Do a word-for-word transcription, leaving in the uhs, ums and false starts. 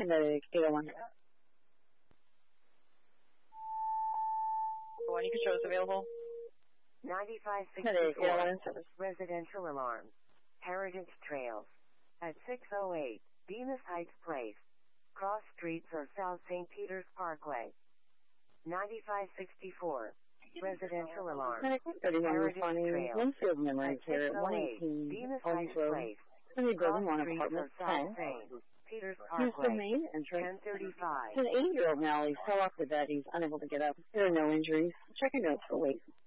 Medic eight oh one. One, you can show us available. ninety-five Medic eight oh one sixty-four, in service. residential alarm. Heritage Trails. At six oh eight, Venus Heights Place. Cross Streets or South Saint Peter's Parkway. ninety-five sixty-four, residential alarm. Medic thirty-one Heritage responding Trails. Winfield memory At care six at oh one eight, eighteen Venus Owens Heights Road. Place. City Cross building one Streets apartment or South ten. Saint Peter's Houston, Parkway. Maine entrance. ten thirty-five. An eighty-year-old Mally fell off the bed. He's unable to get up. There are no injuries. Check your notes for weight.